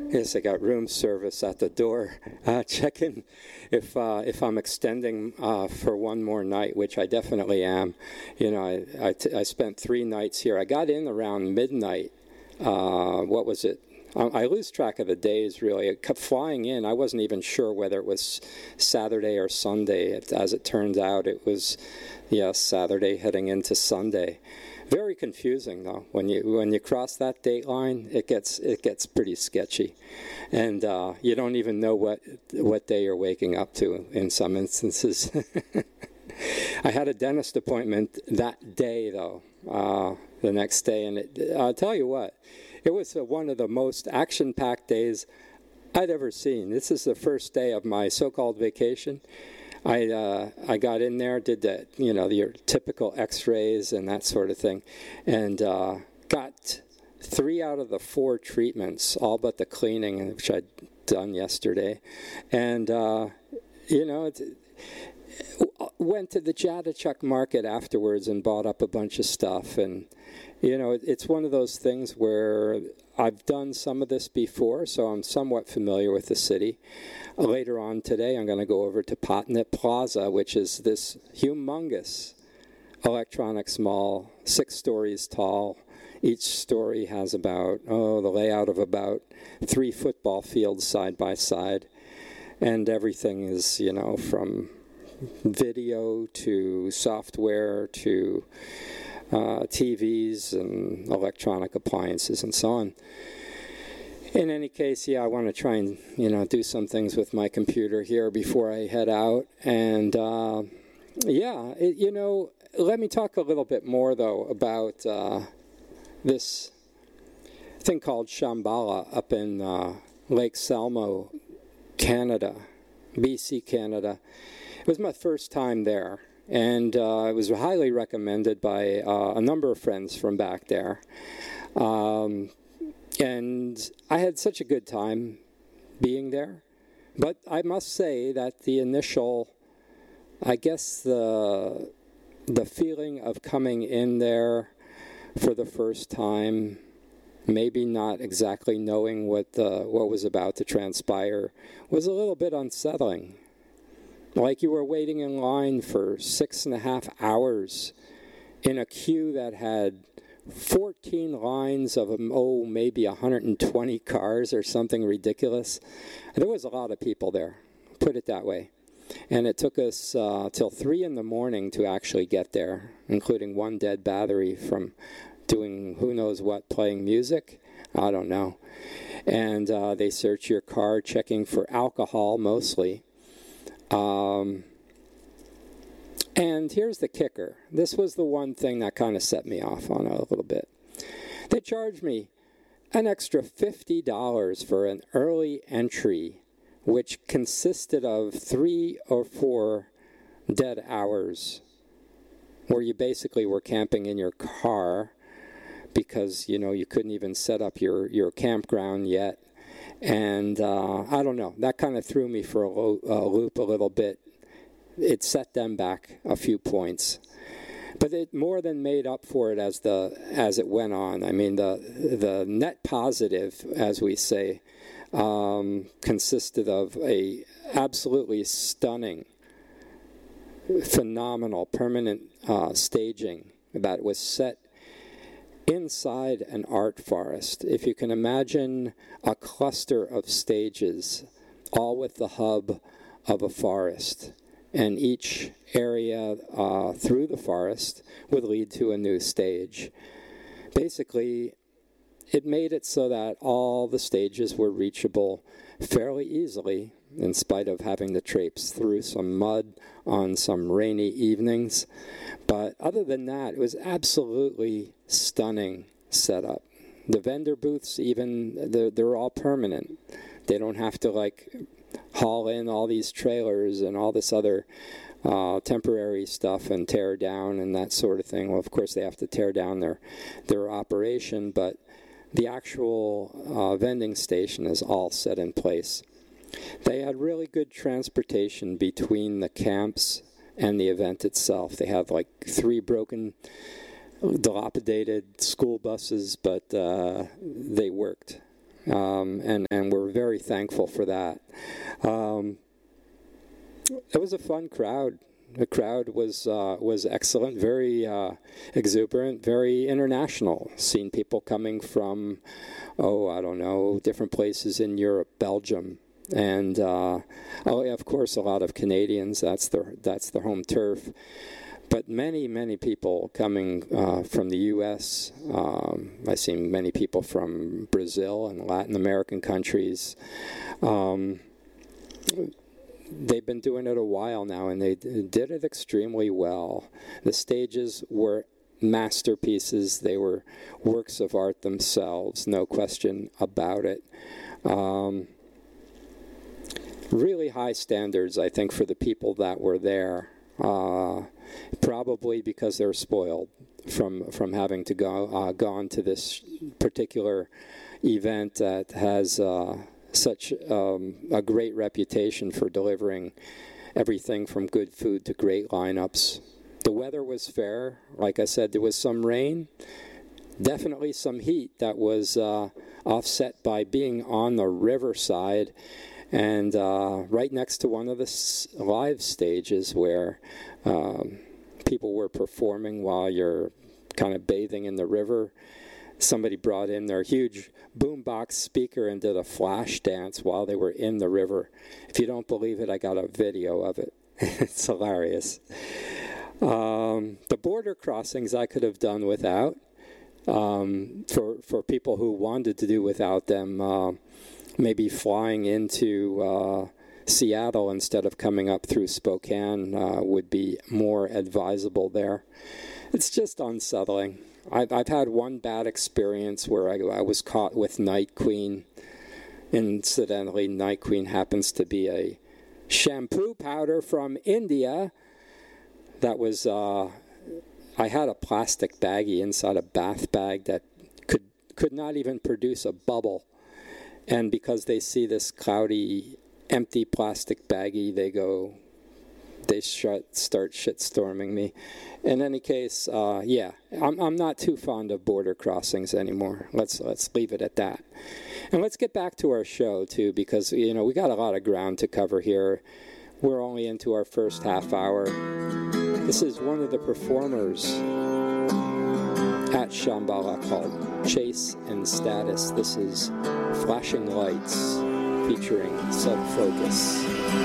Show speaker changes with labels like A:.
A: Yes, I got room service at the door. Checking if I'm extending for one more night, which I definitely am. You know, I spent 3 nights here. I got in around midnight. What was it? I lose track of the days, really. It kept flying in. I wasn't even sure whether it was Saturday or Sunday. As it turns out, it was, yes, Saturday heading into Sunday. Very confusing, though. When you cross that date line, it gets pretty sketchy, and you don't even know what day you're waking up to in some instances. I had a dentist appointment that day, though, the next day, and I'll tell you what, it was one of the most action-packed days I'd ever seen. This is the first day of my so-called vacation. I got in there, did that, your typical X-rays and that sort of thing, and got 3 out of the 4 treatments, all but the cleaning, which I'd done yesterday, and went to the Jatachuk market afterwards and bought up a bunch of stuff, and it's one of those things where I've done some of this before, so I'm somewhat familiar with the city. Later on today, I'm going to go over to Patnet Plaza, which is this humongous electronics mall, 6 stories tall. Each story has the layout of about 3 football fields side by side. And everything is, from video to software to TVs and electronic appliances and so on. In any case, I want to try and, do some things with my computer here before I head out. And, let me talk a little bit more, though, about this thing called Shambhala up in Lake Selmo, Canada, BC, Canada. It was my first time there, and it was highly recommended by a number of friends from back there. And I had such a good time being there. But I must say that the initial, I guess the feeling of coming in there for the first time, maybe not exactly knowing what was about to transpire, was a little bit unsettling. Like you were waiting in line for 6.5 hours in a queue that had 14 lines of maybe 120 cars or something ridiculous. There was a lot of people there, put it that way. And it took us till 3 in the morning to actually get there, including one dead battery from doing who knows what, playing music. I don't know. And they search your car, checking for alcohol mostly. And here's the kicker. This was the one thing that kind of set me off on a little bit. They charged me an extra $50 for an early entry, which consisted of 3 or 4 dead hours, where you basically were camping in your car because, you couldn't even set up your campground yet. And I don't know. That kind of threw me for a loop a little bit. It set them back a few points, but it more than made up for it as it went on. I mean, the net positive, as we say, consisted of a absolutely stunning, phenomenal, permanent staging that was set inside an art forest. If you can imagine a cluster of stages, all with the hub of a forest. And each area through the forest would lead to a new stage. Basically, it made it so that all the stages were reachable fairly easily, in spite of having to traipse through some mud on some rainy evenings. But other than that, it was absolutely stunning setup. The vendor booths, even, they're all permanent. They don't have to, haul in all these trailers and all this other temporary stuff and tear down and that sort of thing. Well, of course, they have to tear down their operation, but the actual vending station is all set in place. They had really good transportation between the camps and the event itself. They have 3 broken, dilapidated school buses, but they worked. and we're very thankful for that. It was a fun crowd. The crowd was excellent, very exuberant, very international. Seen people coming from, I don't know, different places in Europe, Belgium, and of course a lot of Canadians. That's their home turf. But many people coming from the U.S. I've seen many people from Brazil and Latin American countries. They've been doing it a while now, and they did it extremely well. The stages were masterpieces. They were works of art themselves, no question about it. Really high standards, I think, for the people that were there. Probably because they're spoiled from having to gone to this particular event that has such a great reputation for delivering everything from good food to great lineups. The weather was fair. Like I said, there was some rain, definitely some heat that was offset by being on the riverside and right next to one of the live stages where people were performing while you're kind of bathing in the river. Somebody brought in their huge boombox speaker and did a flash dance while they were in the river. If you don't believe it, I got a video of it. It's hilarious. The border crossings I could have done without. For people who wanted to do without them, maybe flying into Seattle instead of coming up through Spokane would be more advisable there. It's just unsettling. I've had one bad experience where I was caught with Night Queen. Incidentally, Night Queen happens to be a shampoo powder from India. That was, I had a plastic baggie inside a bath bag that could not even produce a bubble. And because they see this cloudy, empty plastic baggie, they start shitstorming me. In any case, I'm not too fond of border crossings anymore. Let's leave it at that. And let's get back to our show too, because we got a lot of ground to cover here. We're only into our first half hour. This is one of the performers at Shambhala called Chase and Status. This is Flashing Lights featuring Sub Focus.